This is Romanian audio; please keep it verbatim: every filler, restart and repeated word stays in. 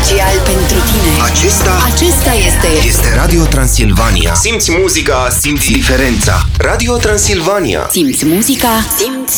special pentru tine. Acesta Acesta este este Radio Transilvania. Simți muzica, simți diferența. Radio Transilvania. Simți muzica, simți